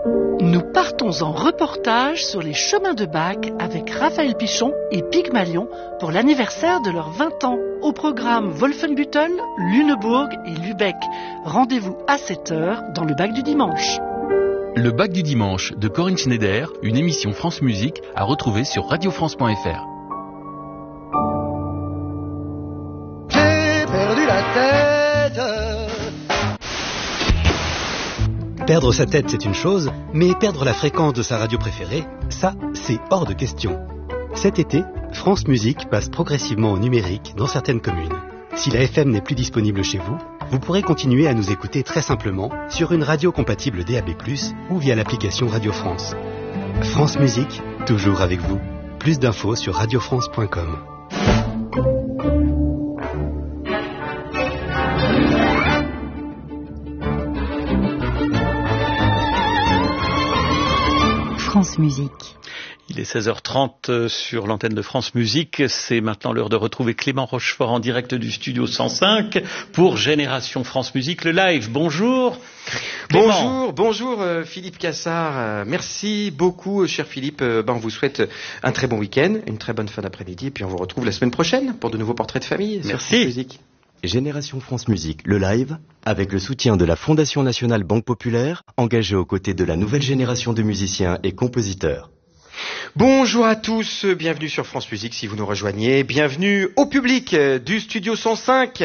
Nous partons en reportage sur les chemins de Bach avec Raphaël Pichon et Pygmalion pour l'anniversaire de leurs 20 ans. Au programme Wolfenbüttel, Lüneburg et Lübeck. Rendez-vous à 7h dans le Bach du dimanche. Le Bach du dimanche de Corinne Schneider, une émission France Musique à retrouver sur radiofrance.fr. J'ai perdu la tête. Perdre sa tête, c'est une chose, mais perdre la fréquence de sa radio préférée, ça, c'est hors de question. Cet été, France Musique passe progressivement au numérique dans certaines communes. Si la FM n'est plus disponible chez vous, vous pourrez continuer à nous écouter très simplement sur une radio compatible DAB+, ou via l'application Radio France. France Musique, toujours avec vous. Plus d'infos sur radiofrance.com. France Musique. Il est 16h30 sur l'antenne de France Musique. C'est maintenant l'heure de retrouver Clément Rochefort en direct du studio 105 pour Génération France Musique, le live. Bonjour Clément. Bonjour Philippe Cassard. Merci beaucoup cher Philippe. On vous souhaite un très bon week-end, une très bonne fin d'après-midi et puis on vous retrouve la semaine prochaine pour de nouveaux portraits de famille. Merci. Sur France Musique. Génération France Musique, le live, avec le soutien de la Fondation Nationale Banque Populaire, engagée aux côtés de la nouvelle génération de musiciens et compositeurs. Bonjour à tous, bienvenue sur France Musique si vous nous rejoignez, bienvenue au public du Studio 105.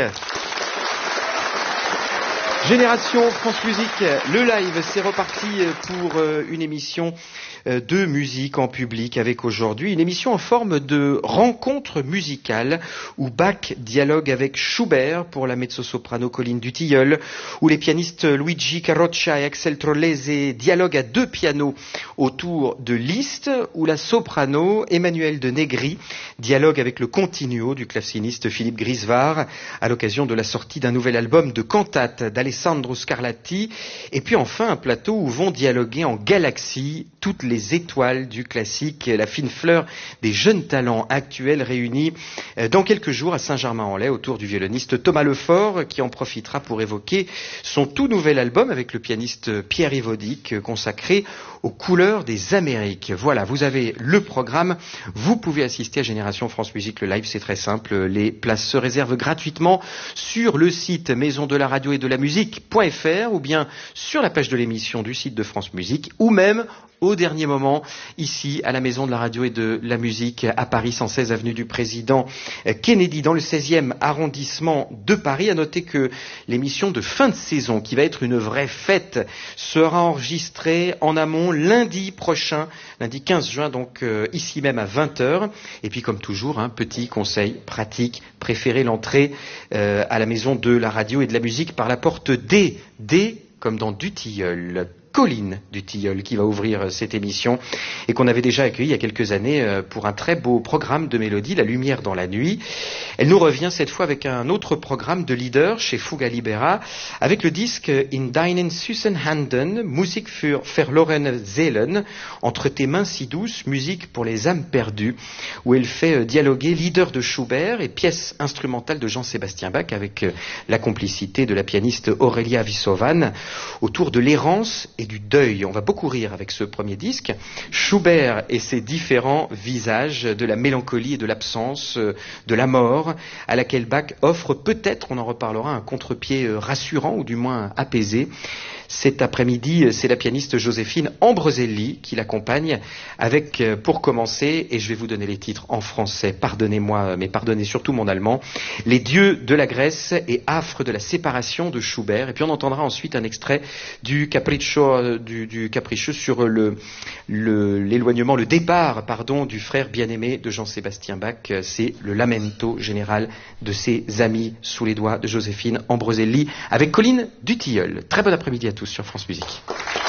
Génération France Musique, le live, c'est reparti pour une émission de musique en public avec aujourd'hui une émission en forme de rencontre musicale où Bach dialogue avec Schubert pour la mezzo-soprano Colline Dutilleul, où les pianistes Luigi Carroccia et Axel Trollese dialoguent à deux pianos autour de Liszt, où la soprano Emmanuelle de Negri dialogue avec le continuo du claveciniste Philippe Grisvar à l'occasion de la sortie d'un nouvel album de cantates d'Alessandro Scarlatti, et puis enfin un plateau où vont dialoguer en galaxie toutes les étoiles du classique, la fine fleur des jeunes talents actuels réunis dans quelques jours à Saint-Germain-en-Laye autour du violoniste Thomas Lefort qui en profitera pour évoquer son tout nouvel album avec le pianiste Pierre-Yves Audic consacré aux couleurs des Amériques. Voilà, vous avez le programme, vous pouvez assister à Génération France Musique, le live c'est très simple, les places se réservent gratuitement sur le site maison de la radio et de la musique.fr ou bien sur la page de l'émission du site de France Musique ou même au dernier moment, ici, à la Maison de la Radio et de la Musique, à Paris, 116 avenue du Président Kennedy, dans le 16e arrondissement de Paris. À noter que l'émission de fin de saison, qui va être une vraie fête, sera enregistrée en amont lundi prochain, lundi 15 juin, donc ici même à 20h. Et puis, comme toujours, un petit conseil pratique, préférez l'entrée à la Maison de la Radio et de la Musique par la porte D, comme dans Dutilleul. Colline Dutilleul qui va ouvrir cette émission et qu'on avait déjà accueilli il y a quelques années pour un très beau programme de mélodie, La Lumière dans la Nuit. Elle nous revient cette fois avec un autre programme de leader chez Fuga Libera avec le disque In Deinen süßen Händen, Musik für verlorene Seelen, Entre tes mains si douces, musique pour les âmes perdues, où elle fait dialoguer leader de Schubert et pièce instrumentale de Jean-Sébastien Bach avec la complicité de la pianiste Aurélia Vissovan autour de l'errance et du deuil. On va beaucoup rire avec ce premier disque. Schubert et ses différents visages de la mélancolie et de l'absence, de la mort, à laquelle Bach offre peut-être, on en reparlera, un contre-pied rassurant ou du moins apaisé. Cet après-midi, c'est la pianiste Joséphine Ambroselli qui l'accompagne avec, pour commencer, et je vais vous donner les titres en français, pardonnez-moi, mais pardonnez surtout mon allemand, Les dieux de la Grèce et Affres de la séparation de Schubert. Et puis on entendra ensuite un extrait du Capriccio, du Capriccio sur l'éloignement, le départ, du frère bien-aimé de Jean-Sébastien Bach. C'est le lamento général de ses amis sous les doigts de Joséphine Ambroselli avec Colline Dutilleul. Très bon après-midi à tous sur France Musique.